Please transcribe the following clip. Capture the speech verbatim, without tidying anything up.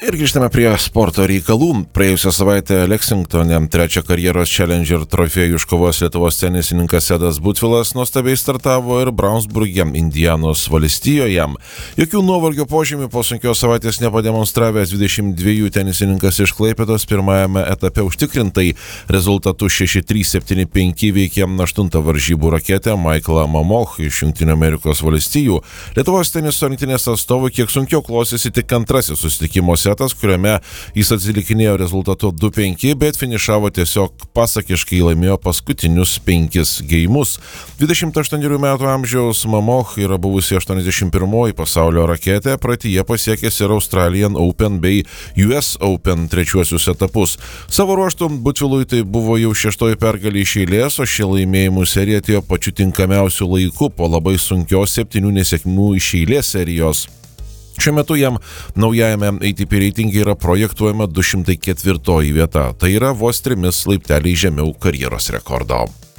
Ir grįžtame prie sporto reikalų. Praėjusią savaitę Lexingtone trečią karjeros Challenger trofėjų iškovos Lietuvos tenisininkas Edas Butvilas nuostabiai startavo ir Brownsburge, Indianos valstijoje. Jokių nuovargio požymių po sunkios savaitės nepademonstravęs dvidešimt dviejų tenisininkas iš Klaipėdos pirmajame etape užtikrintai rezultatu šeši trys septyni penki įveikė aštuntą varžybų raketę Michaelą Mamoch iš Jungtinių Amerikos valstijų. Lietuvos teniso rinktinės atstovui kiek sunkiau klostėsi tik antrasis susitikimo setas, kuriame jis atsilikinėjo rezultatu du penki, bet finišavo tiesiog pasakiškai, laimėjo paskutinius penkis geimus. dvidešimt aštuonerių metų amžiaus Mamoch yra buvusi aštuoniasdešimt pirmoji pasaulio raketė, praeityje pasiekęs ir Australian Open bei U S Open trečiuosius etapus. Savo ruožtu Butvilui tai buvo jau šeštoji pergalė iš eilės, o ši laimėjimų serija atėjo pačiu tinkamiausiu laiku po labai sunkios septynių nesėkmių iš eilės serijos. Šiuo metu jam naujajame A T P reitinge yra projektuojama du šimtai ketvirtoji vieta, tai yra vos trimis laipteliais žemiau karjeros rekordo.